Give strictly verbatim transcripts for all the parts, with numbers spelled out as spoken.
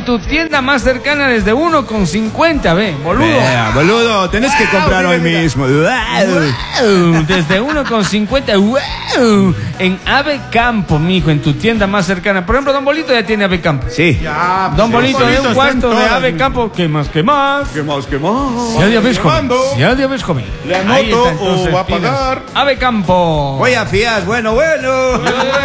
tu tienda más cercana desde uno con cincuenta, ve, boludo. Vea, boludo, tenés wow, que comprar hoy mira, mismo. Wow. Desde uno con cincuenta, wow. En Ave Campo, mijo, en tu tienda más cercana. Por ejemplo, Don Bolito ya tiene Ave Campo. Sí. Ya, Don Bolito, de un cuarto de Ave Campo. ¿Qué más, qué más? ¿Qué más, qué más? Ya de vez joven. Ya de vez joven. Le anoto o va a pagar. Ave Campo. Voy a fiar, bueno, bueno.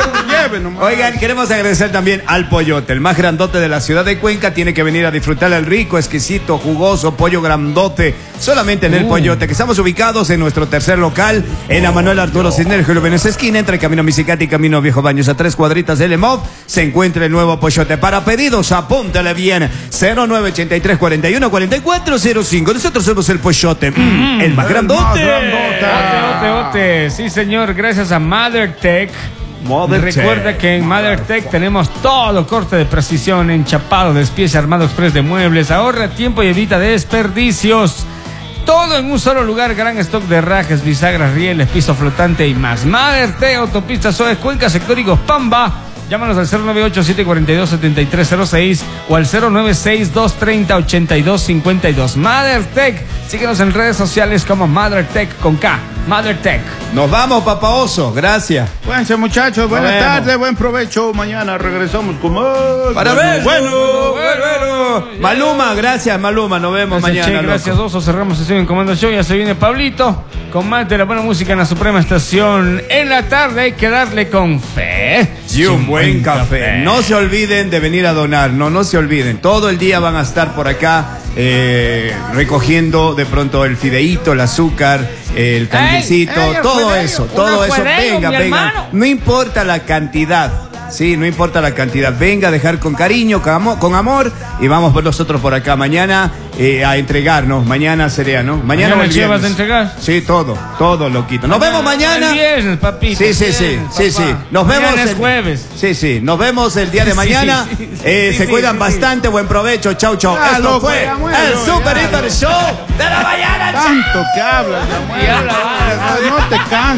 Oigan, queremos agradecer también al Pollote, el más grandote de la ciudad de Cuenca. Tiene que venir a disfrutar el rico, exquisito, jugoso pollo grandote. Solamente en el uh. Pollote, que estamos ubicados en nuestro tercer local, en la Manuel Arturo Cisneros, en esa esquina, entre Camino Misicati y Camino Viejo Baños, a tres cuadritas del EMOV, se encuentra el nuevo Pollote. Para pedidos, apúntale bien, cero nueve ochenta y tres cuarenta y uno cuarenta y cuatro cero cinco. Nosotros somos el Pollote, mm, el más grandote. El más grandote. Ote, ote, ote. Sí, señor, gracias a MotherTech. Mother Recuerda Tech. que en MotherTech tenemos todo corte de precisión, enchapado, despiece, armado express de muebles. Ahorra tiempo y evita desperdicios. Todo en un solo lugar, gran stock de rajes, bisagras, rieles, piso flotante y más. MotherTech, autopista Soes, Cuenca, sector Pamba. Llámanos al cero nueve ocho siete cuatro dos siete tres cero seis o al cero nueve seis dos tres cero ocho dos cinco dos. MotherTech, síguenos en redes sociales como MotherTech con K. MotherTech. Nos vamos, Papa Oso, gracias. Buenas muchachos, buenas tardes, buen provecho. Mañana regresamos con más. Para ver, bueno, bueno, bueno. Maluma, gracias, Maluma, nos vemos gracias, mañana. Che, gracias, Oso, cerramos sesión en Comando Show. Ya se viene Pablito con más de la buena música en la Suprema Estación. En la tarde hay que darle con fe y un buen, buen café. café. No se olviden de venir a donar, no, no se olviden. Todo el día van a estar por acá eh, recogiendo de pronto el fideíto, el azúcar, el canguicito, ey, ey, todo fideo, eso, todo eso. Fideo, venga, venga. No importa la cantidad. Sí, no importa la cantidad. Venga a dejar con cariño, con amor, con amor y vamos por nosotros por acá mañana eh, a entregarnos. Mañana sería, ¿no? Mañana, ¿Mañana me vas a entregar? Sí, todo, todo loquito. Nos mañana, vemos mañana. El viernes, papito. Sí, sí, sí, viernes, sí, sí. Nos mañana vemos es el jueves. Sí, sí. Nos vemos el día de mañana. Sí, sí, sí, eh, sí, se sí, cuidan sí, sí. bastante. Buen provecho. Chau, chau. Ya, Esto loco, fue ya, bueno, el ya, Super ya, Hiper Show de la mañana. Tanto que hablas, ya, bueno, no te cansas.